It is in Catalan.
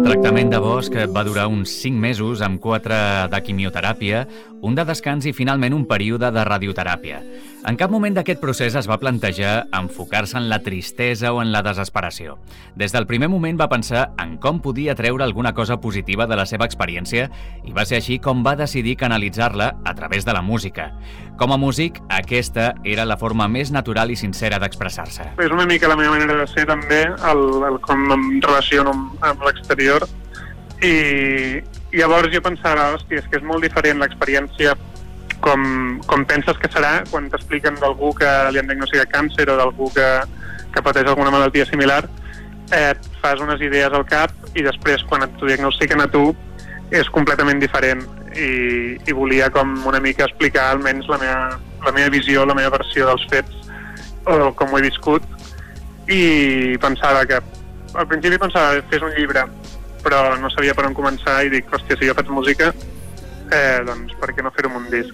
tractament de bosc va durar uns 5 mesos amb 4 de quimioteràpia, un de descans i finalment un període de radioteràpia. En cap moment d'aquest procés es va plantejar enfocar-se en la tristesa o en la desesperació. Des del primer moment va pensar en com podia treure alguna cosa positiva de la seva experiència i va ser així com va decidir canalitzar-la a través de la música. Com a músic, aquesta era la forma més natural i sincera d'expressar-se. És una mica la meva manera de ser també, com em relaciono amb l'exterior, i llavors jo pensava, hòstia, és que és molt diferent l'experiència com penses que serà quan t'expliquen d'algú que li han diagnosticat càncer o d'algú que pateix alguna malaltia similar. Et fas unes idees al cap i després quan t'ho diagnostiquen a tu és completament diferent i volia com una mica explicar almenys la meva visió, la meva versió dels fets o com ho he viscut, i pensava que al principi pensava fes un llibre però no sabia per on començar i dic, hòstia, si jo faig música doncs per què no fer-ho amb un disc?